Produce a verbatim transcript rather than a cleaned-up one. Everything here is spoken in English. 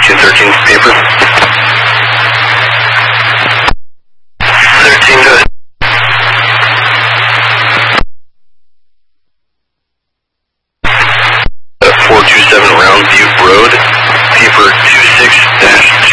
thirteen thirteen, paper. thirteen, go ahead. four two seven Round View Road, paper two six dash